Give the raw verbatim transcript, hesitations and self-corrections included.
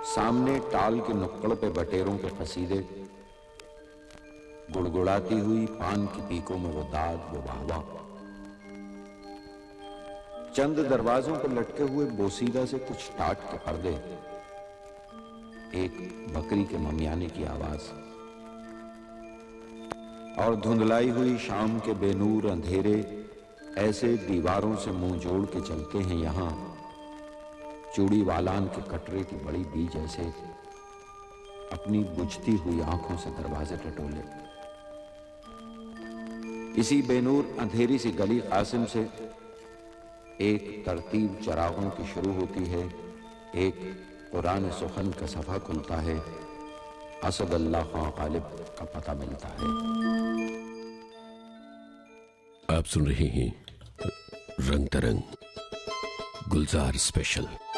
सामने टाल के नुक्कड़ पे बटेरों के कसीदे, गुड़गुड़ाती हुई पान की पीकों में वो दाद, वो वाहवा। चंद दरवाजों पर लटके हुए बोसीदा से कुछ टाट के पर्दे, एक बकरी के ममियाने की आवाज और धुंधलाई हुई शाम के बेनूर अंधेरे ऐसे दीवारों से मुंह जोड़ के चलते हैं यहां, चूड़ी वालान के कटरे की बड़ी बी जैसे अपनी बुझती हुई आंखों से दरवाजे टटोले। इसी बेनूर अंधेरी सी गली कासिम से एक तरतीब चरागों की शुरू होती है, एक कुरान सुखन का सफा खुलता है, असद अल्लाह खां गालिब का पता मिलता है। आप सुन रहे हैं रंग तरंग गुलजार स्पेशल।